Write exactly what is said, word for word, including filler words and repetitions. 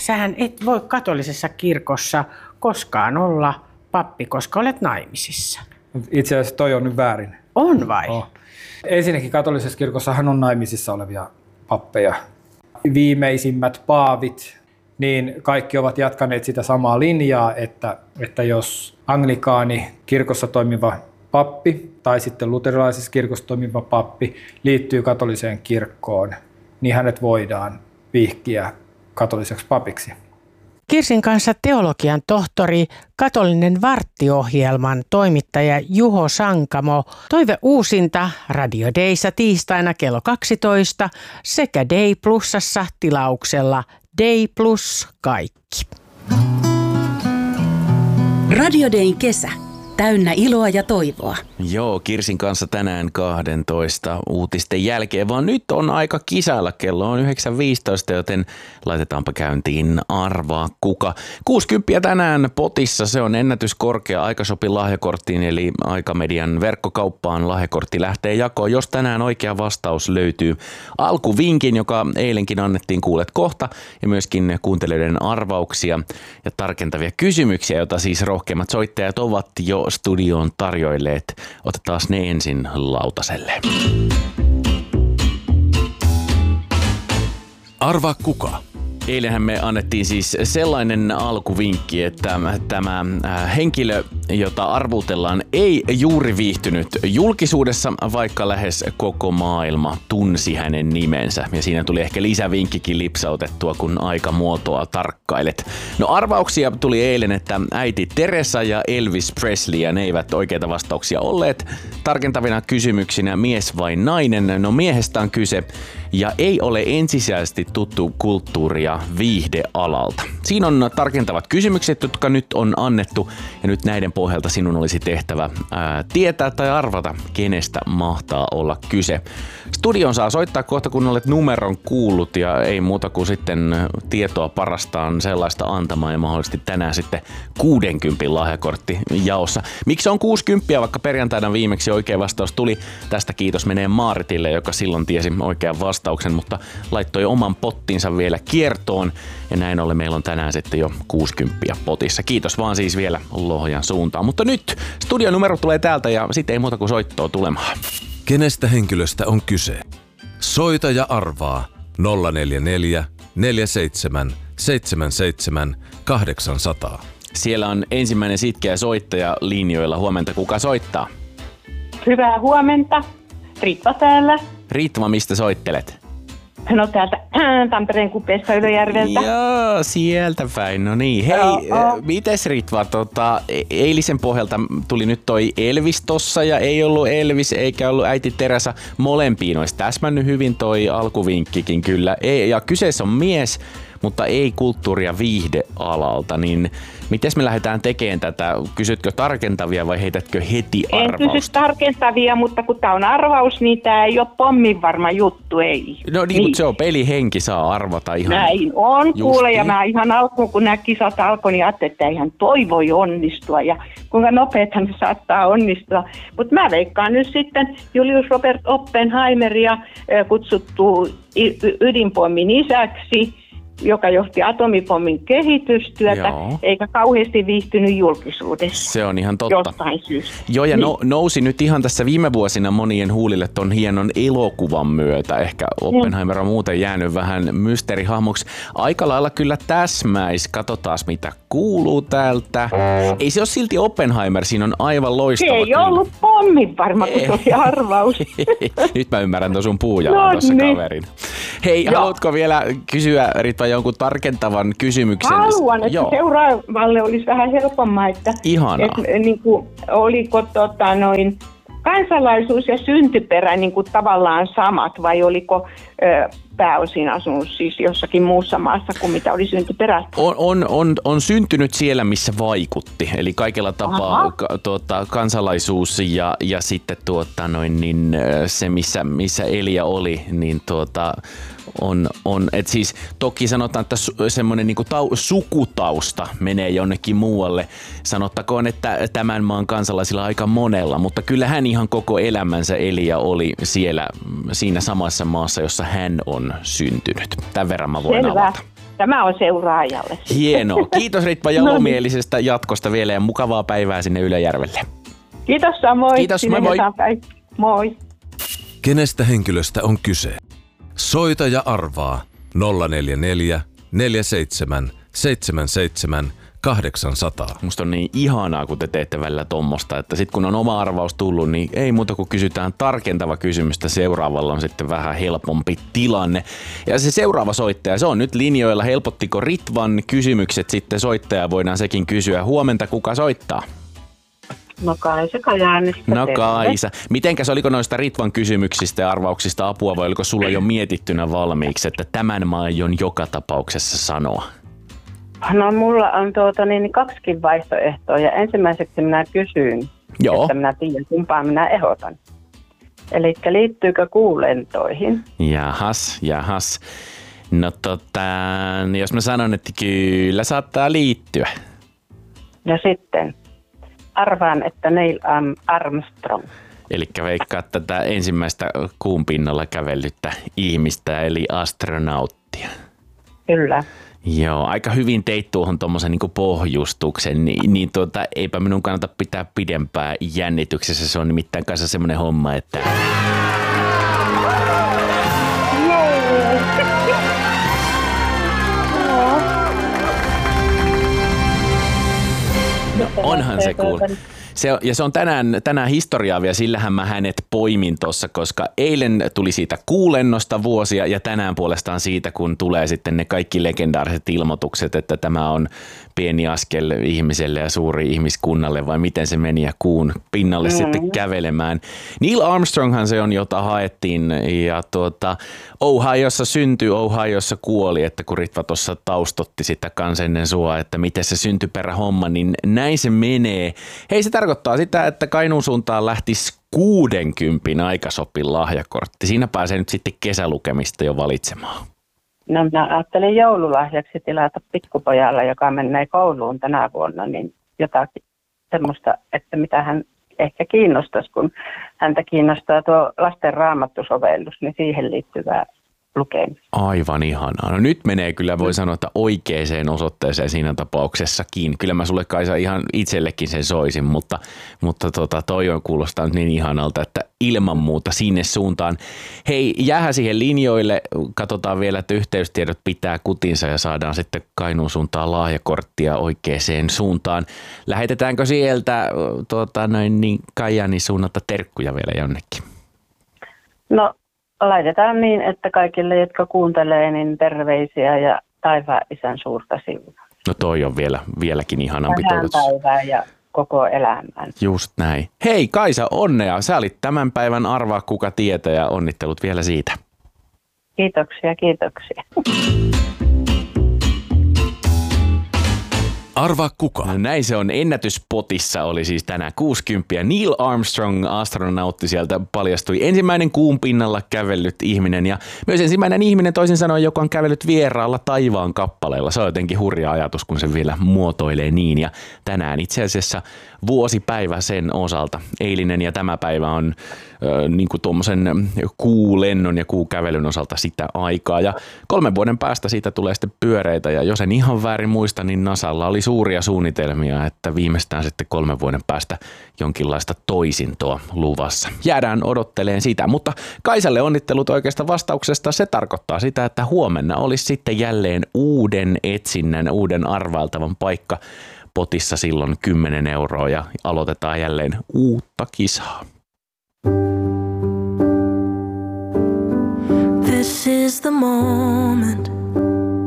sähän et voi katolisessa kirkossa koskaan olla pappi, koska olet naimisissa. Itse asiassa toi on nyt väärin. On vai? Oh. Ensinnäkin katolisessa kirkossahan on naimisissa olevia pappeja. Viimeisimmät paavit, niin kaikki ovat jatkaneet sitä samaa linjaa, että, että jos anglikaani kirkossa toimiva pappi tai sitten luterilaisessa kirkossa toimiva pappi liittyy katoliseen kirkkoon, niin hänet voidaan vihkiä katoliseksi papiksi. Kirsin kanssa teologian tohtori, katolinen varttiohjelman toimittaja Juho Sankamo. Toive uusinta Radio Dayssa tiistaina kello kaksitoista sekä Day Plusassa tilauksella Day Plus kaikki. Radio Dayn kesä. Täynnä iloa ja toivoa. Joo, Kirsin kanssa tänään kahdentoista uutisten jälkeen, vaan nyt on aika kisailla. Kello on yhdeksän viisitoista, joten laitetaanpa käyntiin Arvaa kuka. kuusikymmentä tänään potissa, se on ennätyskorkea. Aikasopi lahjakorttiin eli Aikamedian verkkokauppaan lahjakortti lähtee jakoon. Jos tänään oikea vastaus löytyy alkuvinkin, joka eilenkin annettiin, kuulet kohta, ja myöskin kuuntelijoiden arvauksia ja tarkentavia kysymyksiä, joita siis rohkeimmat soittajat ovat jo studioon tarjoilleet. Otetaan ne ensin lautaselle. Arvaa kuka? Eilenhän me annettiin siis sellainen alkuvinkki, että tämä henkilö, jota arvutellaan, ei juuri viihtynyt julkisuudessa, vaikka lähes koko maailma tunsi hänen nimensä. Ja siinä tuli ehkä lisävinkkikin lipsautettua, kun aikamuotoa tarkkailet. No arvauksia tuli eilen, että äiti Teresa ja Elvis Presley, ja ne eivät oikeita vastauksia olleet. Tarkentavina kysymyksinä mies vai nainen? No miehestä on kyse. Ja ei ole ensisijaisesti tuttu kulttuuria viihdealalta. Siinä on tarkentavat kysymykset, jotka nyt on annettu, ja nyt näiden pohjalta sinun olisi tehtävä ää, tietää tai arvata, kenestä mahtaa olla kyse. Studion saa soittaa kohta, kun olet numeron kuullut, ja ei muuta kuin sitten tietoa parastaan sellaista antamaan, ja mahdollisesti tänään sitten kuudenkympin lahjakortti jaossa. Miksi on kuusikymmentä, vaikka perjantaina viimeksi oikea vastaus tuli? Tästä kiitos menee Maaritille, joka silloin tiesi oikean vastauksen, mutta laittoi oman pottinsa vielä kiertoon, ja näin ollen meillä on tänään sitten jo kuusikymmentä potissa. Kiitos vaan siis vielä Lohjan suuntaan. Mutta nyt studionumero tulee täältä, ja sitten ei muuta kuin soittoa tulemaan. Kenestä henkilöstä on kyse? Soita ja arvaa nolla neljä neljä, neljä seitsemän, seitsemän seitsemän, kahdeksan nolla nolla. Siellä on ensimmäinen sitkeä soittaja linjoilla. Huomenta, kuka soittaa? Hyvää huomenta. Ritva täällä. Ritva, mistä soittelet? No täältä Tampereen kupeesta Ylöjärveltä. Joo, sieltä päin. No niin. Hei, Joo. mites Ritva, tota, eilisen pohjalta tuli nyt toi Elvis tossa, ja ei ollut Elvis eikä ollut äiti Teresa. Molempiin olisi täsmännyt hyvin toi alkuvinkkikin kyllä. Ei, ja kyseessä on mies, mutta ei kulttuuri- ja viihdealalta, niin miten me lähdetään tekemään tätä? Kysytkö tarkentavia vai heitätkö heti arvausta? En kysy tarkentavia, mutta kun tämä on arvaus, niin tämä ei ole pommin varma juttu, ei. No niin, niin. Se on pelihenki, saa arvata ihan. Näin on, justiin. Kuule, ja mä ihan alkuun, kun nämä kisat alkoi, niin ajattelin, että ihan toi voi onnistua, ja kuinka nopeethan se saattaa onnistua. Mutta mä veikkaan nyt sitten Julius Robert Oppenheimeria kutsuttu ydinpommin isäksi, joka johti atomipommin kehitystyötä, Joo. eikä kauheasti viihtynyt julkisuudessa. Se on ihan totta. Jostain syystä. Joo, ja niin. no, nousi nyt ihan tässä viime vuosina monien huulille ton hienon elokuvan myötä. Ehkä Oppenheimer on muuten jäänyt vähän mysteerihahmoksi. Aika lailla kyllä täsmäis. Katsotaan, mitä kuuluu täältä. Ei se ole silti Oppenheimer, siinä on aivan loistava. Se ei kyllä. ollut pommin varma, kun se oli arvaus. Nyt mä ymmärrän tuon sun puujalan no, tuossa niin. kaverin. Hei, Joo. haluatko vielä kysyä, Ritva, jonkun tarkentavan kysymyksen? Haluan, että Joo. seuraavalle olisi vähän helpommaa, että, että niin kuin, oliko tota, noin kansalaisuus ja syntyperä niin kuin tavallaan samat, vai oliko ö, pääosin asunut siis jossakin muussa maassa kuin mitä oli syntyperä? On, on, on, on syntynyt siellä, missä vaikutti. Eli kaikella tapaa ka, tuota, kansalaisuus ja, ja sitten tuota, noin, niin, se, missä, missä Elia oli, niin tuota, on, on et siis toki sanotaan, että su, semmoinen niinku tau, sukutausta menee jonnekin muualle. Sanottakoon, että tämän maan kansalaisilla aika monella, mutta kyllä hän ihan koko elämänsä Elia oli siellä siinä samassa maassa, jossa hän on syntynyt. Tämän verran mä voin Selvä. avata. Tämä on seuraajalle. Hienoa. Kiitos Ritva jalomielisestä jatkosta vielä ja mukavaa päivää sinne Ylöjärvelle. Kiitos samoin. Kiitos, moi moi. Moi. Kenestä henkilöstä on kyse? Soita ja arvaa nolla neljä neljä, neljä seitsemän, seitsemän seitsemän, kahdeksan nolla nolla. Musta on niin ihanaa, kun te teette välillä tommosta, että sit kun on oma arvaus tullut, niin ei muuta kuin kysytään tarkentava kysymystä. Seuraavalla on sitten vähän helpompi tilanne. Ja se seuraava soittaja, se on nyt linjoilla. Helpottiko Ritvan kysymykset sitten soittaja? Voidaan sekin kysyä. Huomenta, kuka soittaa? No Kaisa Kajaanista. No Kaisa. Mitenkäs, oliko noista Ritvan kysymyksistä ja arvauksista apua vai oliko sulla jo mietittynä valmiiksi, että tämän mä aion joka tapauksessa sanoa? No mulla on tuota, niin, kaksikin vaihtoehtoa ja ensimmäiseksi minä kysyn, Joo. että minä tiedän kumpaan minä ehdotan. Eli liittyykö kuulentoihin? Jahas, jahas. No tota, jos mä sanon, että kyllä saattaa liittyä. Ja sitten arvaan, että Neil Armstrong. Elikkä veikkaa tätä ensimmäistä kuun pinnalla kävellyttä ihmistä, eli astronauttia. Kyllä. Joo, aika hyvin teit tuohon tommosen niin pohjustuksen, niin, niin tuota, eipä minun kannata pitää pidempää jännityksessä. Se on nimittäin kanssa semmoinen homma, että... No, onhan se cool. Se, ja se on tänään, tänään historiaa vielä, sillähän mä hänet poimin tuossa, koska eilen tuli siitä kuulennosta vuosia ja tänään puolestaan siitä, kun tulee sitten ne kaikki legendaariset ilmoitukset, että tämä on pieni askel ihmiselle ja suuri ihmiskunnalle, vai miten se meni ja kuun pinnalle mm. sitten kävelemään. Neil Armstronghan se on, jota haettiin ja tuota, Ohiossa syntyi, Ohiossa kuoli, että kun Ritva tuossa taustotti sitä kans ennen sua, että miten se syntyperä homma, niin näin se menee. Hei, se tarkoittaa sitä, että Kainuun suuntaan lähtisi kuudenkympin aikasopin lahjakortti. Siinä pääsee nyt sitten kesälukemista jo valitsemaan. No minä ajattelin joululahjaksi tilata pikkupojalla, joka menee kouluun tänä vuonna, niin jotakin semmoista, että mitä hän ehkä kiinnostaisi, kun häntä kiinnostaa tuo lasten raamattusovellus, niin siihen liittyvää lukemista. Aivan ihanaa. No nyt menee kyllä, voi sanoa, että oikeaan osoitteeseen siinä tapauksessakin. Kyllä mä sulle Kaisa ihan itsellekin sen soisin, mutta, mutta tota, toi on kuulostaa nyt niin ihanalta, että ilman muuta sinne suuntaan. Hei, jäähän siihen linjoille. Katsotaan vielä, että yhteystiedot pitää kutinsa ja saadaan sitten Kainuun suuntaan lahjakorttia oikeaan suuntaan. Lähetetäänkö sieltä tuota, noin, niin Kajani suunnata terkkuja vielä jonnekin? No laitetaan niin, että kaikille, jotka kuuntelee, niin terveisiä ja taivaan isän suurta sivua. No toi on vielä, vieläkin ihanampi toivotus. Tähän päivään ja koko elämään. Just näin. Hei Kaisa, onnea. Sä olit tämän päivän Arvaa kuka tietää ja onnittelut vielä siitä. Kiitoksia, kiitoksia. Arvaa kuka. No näin se on. Ennätyspotissa oli siis tänään kuusikymmentä. Neil Armstrong, astronautti, sieltä paljastui ensimmäinen kuun pinnalla kävellyt ihminen ja myös ensimmäinen ihminen toisin sanoen, joka on kävellyt vieraalla taivaan kappaleella. Se on jotenkin hurja ajatus, kun se vielä muotoilee niin. Ja tänään itse asiassa vuosipäivä sen osalta. Eilinen ja tämä päivä on äh, niin kuin tuommoisen kuulennon ja kuukävelyn osalta sitä aikaa. Ja kolmen vuoden päästä siitä tulee sitten pyöreitä ja jos en ihan väärin muista, niin NASAlla oli suuria suunnitelmia, että viimeistään sitten kolmen vuoden päästä jonkinlaista toisintoa luvassa. Jäädään odotteleen sitä, mutta Kaisalle onnittelut oikeasta vastauksesta. Se tarkoittaa sitä, että huomenna olisi sitten jälleen uuden etsinnän, uuden arvailtavan paikka potissa silloin kymmenen euroa ja aloitetaan jälleen uutta kisaa. This is the moment.